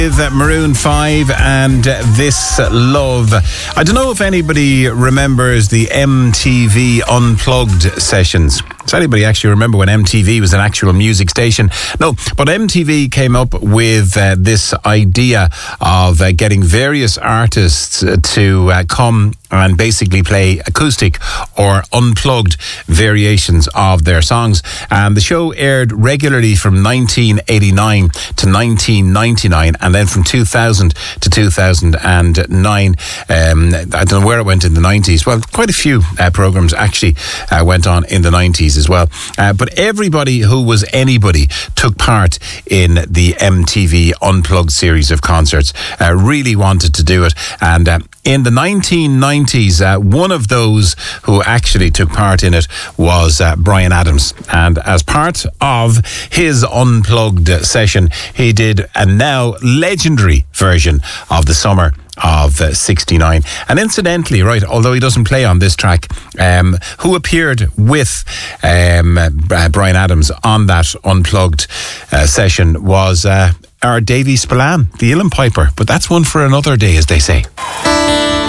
With Maroon 5 and This Love. I don't know if anybody remembers the MTV Unplugged sessions. Does anybody actually remember when MTV was an actual music station? No, but MTV came up with this idea of getting various artists to come and basically play acoustic or unplugged variations of their songs. And the show aired regularly from 1989 to 1999, and then from 2000 to 2009. I don't know where it went in the 90s. Well, quite a few programs actually went on in the 90s as well. But everybody who was anybody took part in the MTV Unplugged series of concerts. Really wanted to do it. And in the 1990s, one of those who actually took part in it was Bryan Adams. And as part of his Unplugged session, he did a now legendary version of The Summer of 69. And incidentally, right, although he doesn't play on this track, who appeared with Bryan Adams on that Unplugged session was our Davy Spillane, the uilleann piper. But that's one for another day, as they say.